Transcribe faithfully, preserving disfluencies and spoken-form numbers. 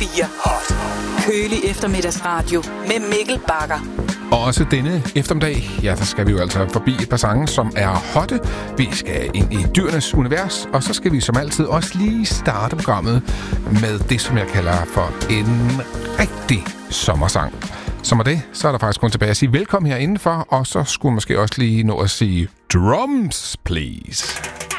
fire. Hot. Kølig eftermiddagsradio med Mikkel Bagger. Og også denne eftermiddag, ja, der skal vi jo altså forbi et par sange, som er hotte. Vi skal ind i dyrenes univers, og så skal vi som altid også lige starte programmet med det, som jeg kalder for en rigtig sommersang. Som er det, så er der faktisk kun tilbage at sige velkommen her indenfor, og så skulle måske også lige nå at sige drums, please.